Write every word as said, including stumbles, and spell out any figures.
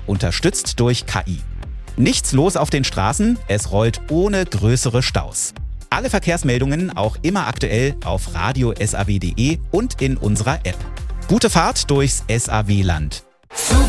unterstützt durch K I. Nichts los auf den Straßen, es rollt ohne größere Staus. Alle Verkehrsmeldungen auch immer aktuell auf radio punkt s a w punkt d e und in unserer App. Gute Fahrt durchs S A W-Land.